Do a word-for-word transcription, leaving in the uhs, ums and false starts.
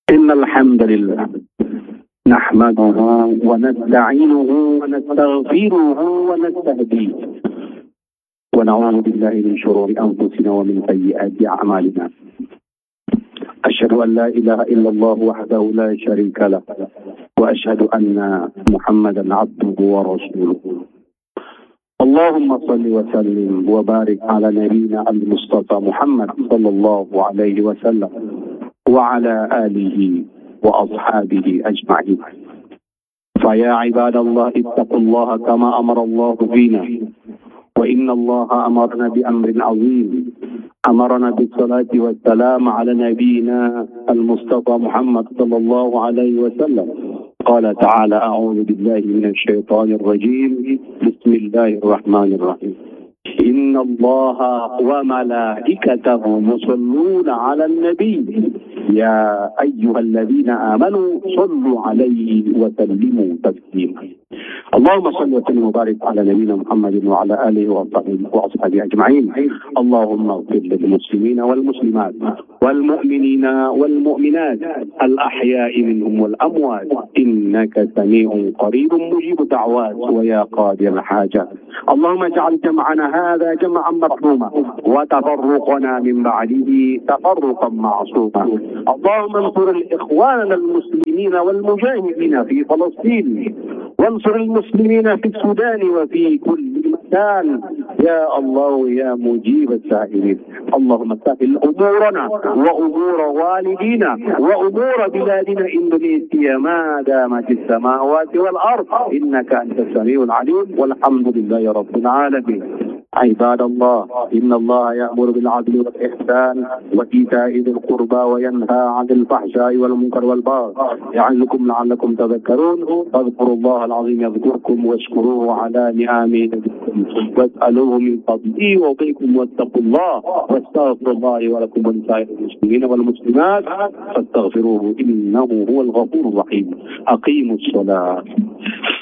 إن الحمد لله نحمده ونستعينه ونستغفره ونستهديه ونعوذ بالله من شرور أنفسنا ومن سيئات أعمالنا. أشهد أن لا إله إلا الله وحده لا شريك له، وأشهد أن محمدا عبده ورسوله. اللهم صل وسلم وبارك على نبينا المصطفى محمد صلى الله عليه وسلم وعلى آله وأصحابه أجمعين. فيا عباد الله اتقوا الله كما أمر الله بنا، وإن الله أمرنا بأمر عظيم، أمرنا بالصلاة والسلام على نبينا المصطفى محمد صلى الله عليه وسلم. قال تعالى: أعوذ بالله من الشيطان الرجيم، بسم الله الرحمن الرحيم. إن الله وملائكته يصلون على النبي يا أيها الذين آمنوا صلوا عليه وسلموا تسليما. اللهم صل وسلم وبارك على نبينا محمد وعلى آله وأصحابه أجمعين. اللهم اغفر للمسلمين والمسلمات والمؤمنين والمؤمنات الأحياء منهم والأموات، إنك سميع قريب مجيب دعوات ويا قاضي الحاجات. اللهم اجعل جمعنا هذا جمعا مرحوما، وتفرقنا من بعده تفرقا معصوما. اللهم انصر الإخوان المسلمين والمجاهدين في فلسطين، وانصر المسلمين في السودان وفي كل مكان يا الله يا مجيب السائلين. اللهم سهل أمورنا وأمور والدينا وأمور بلادنا إندونيسيا ما دامت السماوات والأرض، إنك أنت السميع العليم، والحمد لله رب العالمين. عباد الله، إن الله يأمر بالعدل والإحسان وإيتاء ذي القربى وينهى عن الفحشاء والمنكر والبغي يعظكم لعلكم تذكرون. فاذكروا الله العظيم يذكركم، واشكروه على نعمه يزدكم، واسألوه من فضله يعطيكم، واتقوا الله واستغفروا الله ولكم ولسائر المسلمين والمسلمات فاستغفروه إنه هو الغفور الرحيم. أقيموا الصلاة.